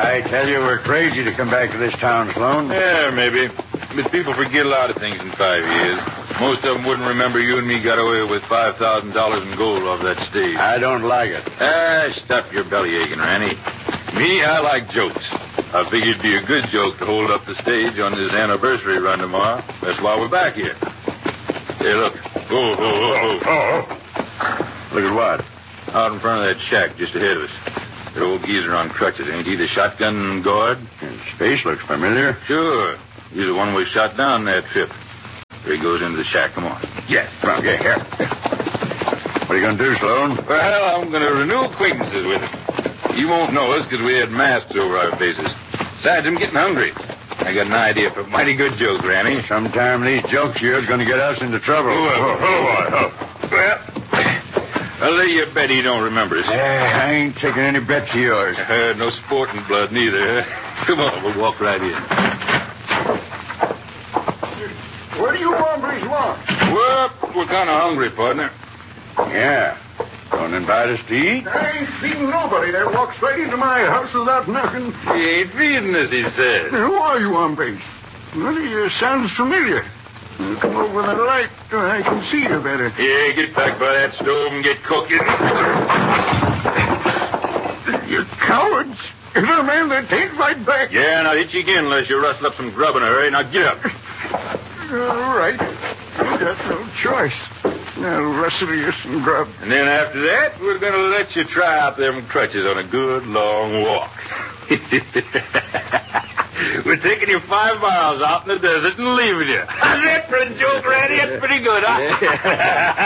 I tell you, we're crazy to come back to this town, Sloan. Yeah, maybe. But people forget a lot of things in 5 years. Most of them wouldn't remember you and me got away with $5,000 in gold off that stage. I don't like it. Stop your belly aching, Ranny. Me, I like jokes. I figured it'd be a good joke to hold up the stage on this anniversary run tomorrow. That's why we're back here. Hey, look. Oh. Look at what? Out in front of that shack just ahead of us. That old geezer on crutches. Ain't he the shotgun guard? His face looks familiar. Sure. He's the one we shot down that trip. Here he goes into the shack. Come on. Yes. Come on, get here. What are you going to do, Sloan? Well, I'm going to renew acquaintances with him. You won't know us because we had masks over our faces. Besides, I'm getting hungry. I got an idea for a mighty good joke, Ranny. Sometime these jokes of yours are going to get us into trouble. Well, I'll lay you a bet he don't remember us. I ain't taking any bets of yours. No sporting blood, neither. Come on, we'll walk right in. What do you hombres want? Well, we're kind of hungry, partner. Yeah. Don't invite us to eat? I ain't feeding nobody that walks right into my house without knocking. He ain't feeding us, he said. Who are you, hombres? Well, you sounds familiar. Come over the light so I can see you better. Yeah, get back by that stove and get cooking. You cowards. You're the man that takes right back. Yeah, and I'll hit you again unless you rustle up some grub in a hurry. Now get up. All right. You got no choice. I'll rustle you some grub. And then after that, we're going to let you try out them crutches on a good long walk. We're taking you 5 miles out in the desert and leaving you. How's that for a joke, Randy? That's pretty good, huh?